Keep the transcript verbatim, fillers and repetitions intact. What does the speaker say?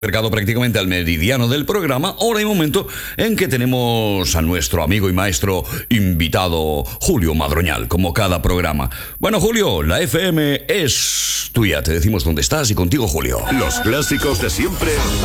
Acercado prácticamente al meridiano del programa, hora y momento en que tenemos a nuestro amigo y maestro invitado Julio Madroñal, como cada programa. Bueno, Julio, la F M es tuya, te decimos dónde estás y contigo, Julio. Los clásicos de siempre